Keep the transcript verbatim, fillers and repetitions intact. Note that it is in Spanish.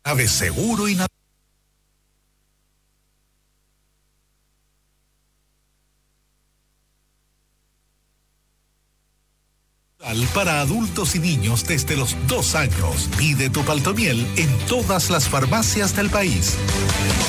Ave seguro y natural. Para adultos y niños desde los dos años. Pide tu Paltomiel en todas las farmacias del país.